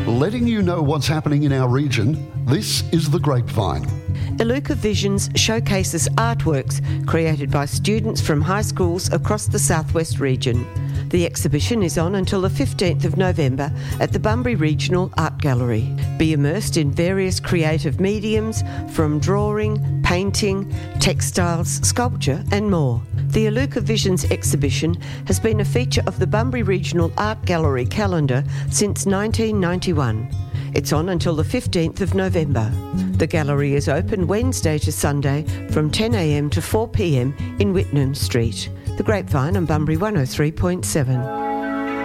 Letting you know what's happening in our region, this is The Grapevine. Iluka Visions showcases artworks created by students from high schools across the southwest region. The exhibition is on until the 15th of November at the Bunbury Regional Art Gallery. Be immersed in various creative mediums from drawing, painting, textiles, sculpture and more. The Iluka Visions exhibition has been a feature of the Bunbury Regional Art Gallery calendar since 1991. It's on until the 15th of November. The gallery is open Wednesday to Sunday from 10 a.m. to 4 p.m. in Whitnam Street. The Grapevine on Bunbury 103.7.